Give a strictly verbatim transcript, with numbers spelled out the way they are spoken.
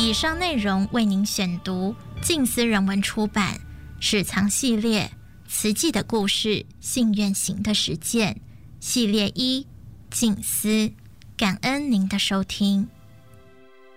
以上内容为您选读静思人文出版史藏系列慈济的故事，信愿行的实践系列一静思，感恩您的收听。